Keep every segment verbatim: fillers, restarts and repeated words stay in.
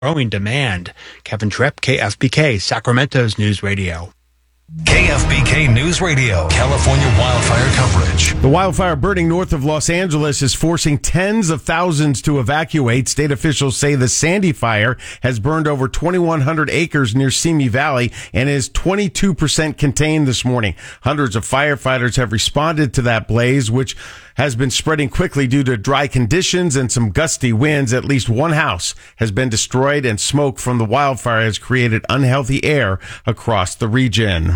growing demand. Kevin Tripp, K F B K, Sacramento's News Radio. K F B K News Radio, California wildfire coverage. The wildfire burning north of Los Angeles is forcing tens of thousands to evacuate. State officials say the Sandy Fire has burned over twenty-one hundred acres near Simi Valley and is twenty-two percent contained this morning. Hundreds of firefighters have responded to that blaze, which has been spreading quickly due to dry conditions and some gusty winds. At least one house has been destroyed, and smoke from the wildfire has created unhealthy air across the region.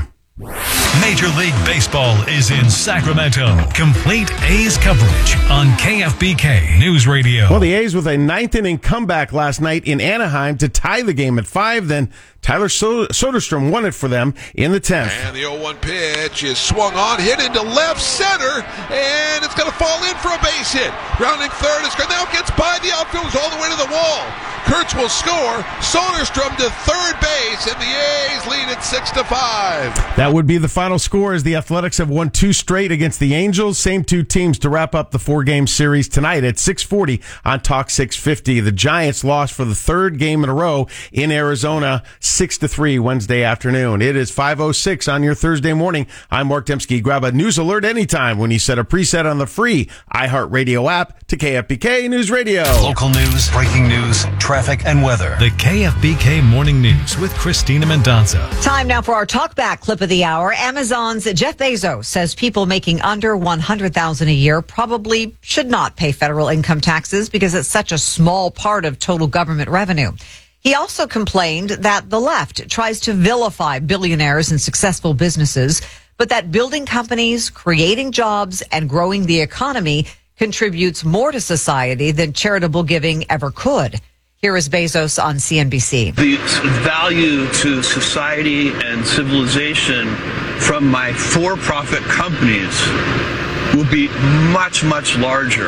Major League Baseball is in Sacramento. Complete A's coverage on K F B K News Radio. Well, the A's with a ninth inning comeback last night in Anaheim to tie the game at five. Then Tyler Soderstrom won it for them in the tenth. And the oh one pitch is swung on, hit into left center, and it's going to fall in for a base hit. Grounding third, it's going now gets by the outfield, all the way to the wall. Kurtz will score. Soderstrom to third base, and the A's lead at six to five. That would be the final score as the Athletics have won two straight against the Angels. Same two teams to wrap up the four-game series tonight at six forty on Talk six fifty. The Giants lost for the third game in a row in Arizona, six to three Wednesday afternoon. It is five oh six on your Thursday morning. I'm Mark Dembski. Grab a news alert anytime when you set a preset on the free iHeartRadio app to K F B K News Radio. Local news, breaking news, traffic, and weather. The K F B K Morning News with Christina Mendonza. Time now for our talkback clip of the hour. Amazon's Jeff Bezos says people making under one hundred thousand dollars a year probably should not pay federal income taxes because it's such a small part of total government revenue. He also complained that the left tries to vilify billionaires and successful businesses, but that building companies, creating jobs, and growing the economy contributes more to society than charitable giving ever could. Here is Bezos on C N B C. The value to society and civilization from my for-profit companies will be much, much larger,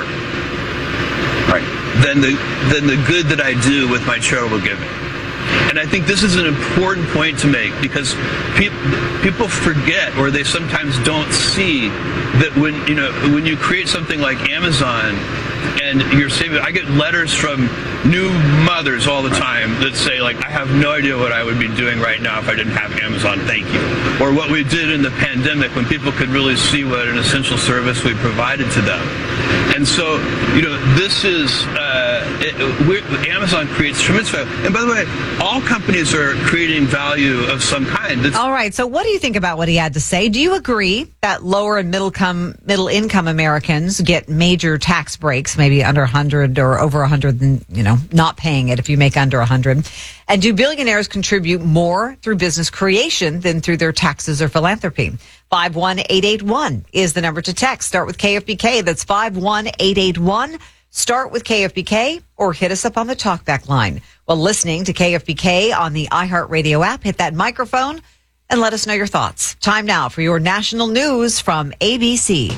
right, than the than the good that I do with my charitable giving. And I think this is an important point to make because people people forget, or they sometimes don't see, that when you know when you create something like Amazon and you're saving, I get letters from new mothers all the time that say, like, I have no idea what I would be doing right now if I didn't have Amazon, thank you. Or what we did in the pandemic when people could really see what an essential service we provided to them. And so, you know, this is, uh, it, we're, Amazon creates tremendous value. And by the way, all companies are creating value of some kind. It's- all right, so what do you think about what he had to say? Do you agree that lower and middle, com- middle income Americans get major tax breaks, maybe under one hundred or over one hundred, and, you know, not paying it if you make under one hundred? And do billionaires contribute more through business creation than through their taxes or philanthropy? five one eight eight one is the number to text. Start with K F B K. That's five one eight eight one. Start with K F B K or hit us up on the talkback line. While listening to K F B K on the iHeartRadio app, hit that microphone and let us know your thoughts. Time now for your national news from A B C.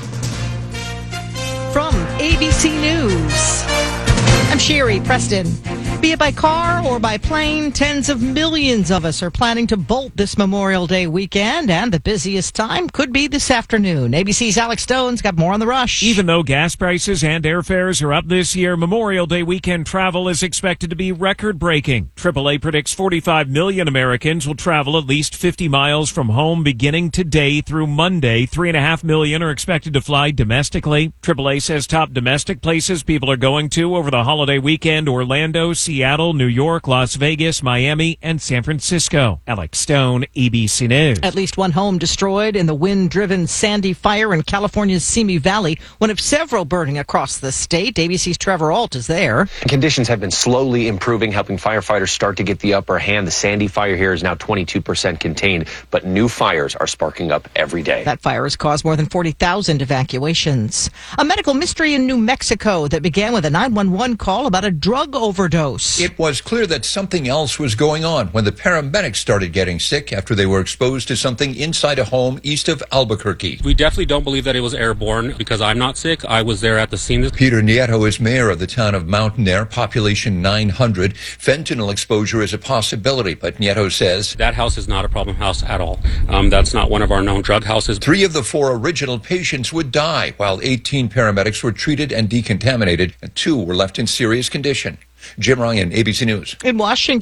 From A B C News, I'm Sherry Preston. Be it by car or by plane, tens of millions of us are planning to bolt this Memorial Day weekend, and the busiest time could be this afternoon. A B C's Alex Stone's got more on the rush. Even though gas prices and airfares are up this year, Memorial Day weekend travel is expected to be record-breaking. triple A predicts forty-five million Americans will travel at least fifty miles from home beginning today through Monday. Three and a half million are expected to fly domestically. triple A says top domestic places people are going to over the holiday weekend: Orlando, Seattle, New York, Las Vegas, Miami, and San Francisco. Alex Stone, A B C News. At least one home destroyed in the wind-driven Sandy Fire in California's Simi Valley, one of several burning across the state. A B C's Trevor Ault is there. Conditions have been slowly improving, helping firefighters start to get the upper hand. The Sandy Fire here is now twenty-two percent contained, but new fires are sparking up every day. That fire has caused more than forty thousand evacuations. A medical mystery in New Mexico that began with a nine one one call about a drug overdose. It was clear that something else was going on when the paramedics started getting sick after they were exposed to something inside a home east of Albuquerque. We definitely don't believe that it was airborne because I'm not sick. I was there at the scene. Peter Nieto is mayor of the town of Mountain Air, population nine hundred. Fentanyl exposure is a possibility, but Nieto says that house is not a problem house at all. Um, that's not one of our known drug houses. Three of the four original patients would die, while eighteen paramedics were treated and decontaminated, and two were left in serious condition. Jim Ryan, A B C News. In Washington.